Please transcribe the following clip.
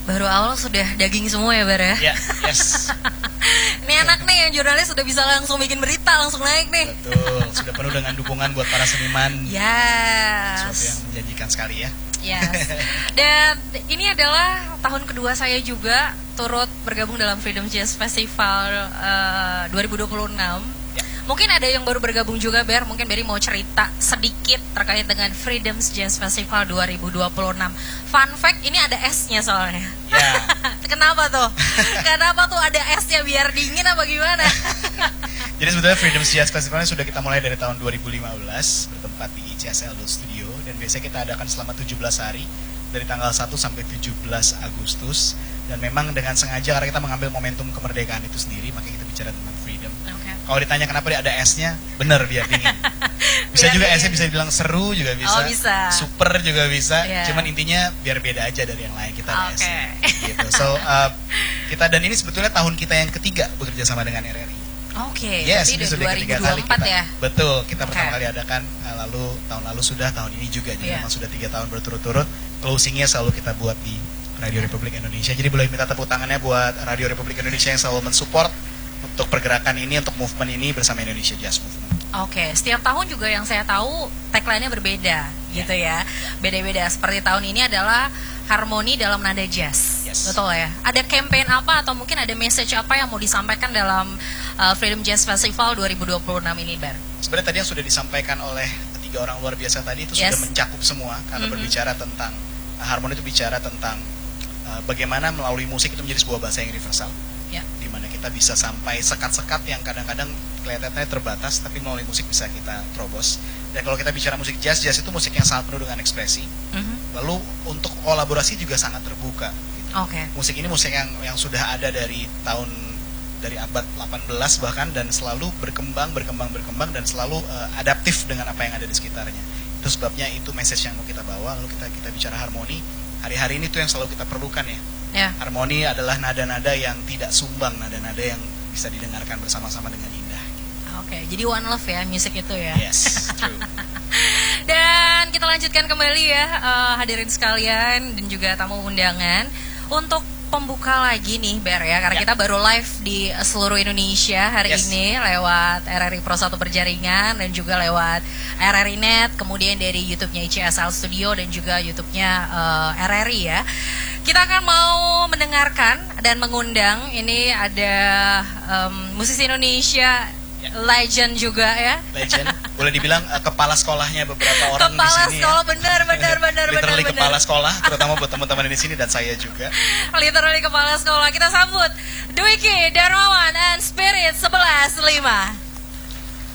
Baru awal sudah daging semua ya Bar ya? Ya, yes. Ini anak nih yang jurnalis sudah bisa langsung bikin berita, langsung naik nih. Betul, sudah penuh dengan dukungan buat para seniman. Yes. Sesuatu yang menjanjikan sekali ya. Yes. Dan ini adalah tahun kedua saya juga turut bergabung dalam Freedom Jazz Festival 2026. Mungkin ada yang baru bergabung juga, Ber. Mungkin Berry mau cerita sedikit terkait dengan Freedom Jazz Festival 2026. Fun fact, ini ada S-nya soalnya. Ya. Kenapa tuh? Kenapa tuh ada S-nya, biar dingin apa gimana? Jadi sebetulnya Freedom Jazz Festival sudah kita mulai dari tahun 2015, bertempat di ICSL Studio, dan biasanya kita adakan selama 17 hari dari tanggal 1 sampai 17 Agustus. Dan memang dengan sengaja karena kita mengambil momentum kemerdekaan itu sendiri, makanya kita bicara tentang freedom. Okay. Kalau ditanya kenapa dia ada S-nya, benar biar dingin. Bisa juga S-nya bisa dibilang seru juga bisa. Oh, bisa. Super juga bisa. Yeah. Cuman intinya biar beda aja dari yang lain, kita ada Okay. S-nya. Gitu. So kita, dan ini sebetulnya tahun kita yang ketiga bekerja sama dengan RRI. Oke. Yes, ini sudah ketiga kali kita. Ya? Betul, kita pertama Okay. kali adakan tahun lalu sudah, tahun ini juga. Jadi Yeah. memang sudah 3 tahun berturut-turut. Closingnya selalu kita buat di Radio Republik Indonesia. Jadi boleh minta tepuk tangannya buat Radio Republik Indonesia yang selalu mensupport untuk pergerakan ini, untuk movement ini bersama Indonesia Jazz Movement. Oke, setiap tahun juga yang saya tahu tagline-nya berbeda gitu ya. Beda-beda. Seperti tahun ini adalah harmoni dalam nada jazz. Yes. Betul ya. Ada campaign apa atau mungkin ada message apa yang mau disampaikan dalam Freedom Jazz Festival 2026 ini, Bar? Sebenarnya tadi yang sudah disampaikan oleh 3 orang luar biasa tadi itu Yes. sudah mencakup semua, karena berbicara tentang harmoni itu bicara tentang bagaimana melalui musik itu menjadi sebuah bahasa yang universal. Ya. Di mana kita bisa sampai sekat-sekat yang kadang-kadang kelihatannya terbatas, tapi melalui musik bisa kita terobos. Dan kalau kita bicara musik jazz, jazz itu musik yang sangat penuh dengan ekspresi. Lalu untuk kolaborasi juga sangat terbuka. Gitu. Oke. Musik ini musik yang sudah ada dari abad 18 bahkan, dan selalu berkembang dan selalu adaptif dengan apa yang ada di sekitarnya. Itu sebabnya itu message yang mau kita bawa. Lalu kita bicara harmoni. Hari-hari ini tuh yang selalu kita perlukan ya. Ya. Harmoni adalah nada-nada yang tidak sumbang, nada-nada yang bisa didengarkan bersama-sama dengan indah. Oke, jadi one love ya musik itu ya. Yes, true. Dan kita lanjutkan kembali ya, hadirin sekalian dan juga tamu undangan untuk pembuka lagi nih, Ber ya, karena kita baru live di seluruh Indonesia hari ini lewat RRI Pro 1 Berjaringan dan juga lewat RRI Net, kemudian dari YouTube-nya ICSL Studio dan juga YouTube-nya RRI ya. Kita akan mau mendengarkan dan mengundang, ini ada musisi Indonesia legend juga ya. Legend, boleh dibilang kepala sekolahnya beberapa orang di sini. Kepala sekolah, benar. Literally kepala sekolah, terutama buat teman-teman di sini dan saya juga. Literally kepala sekolah. Kita sambut Dwiki Darmawan and Spirit 11.5.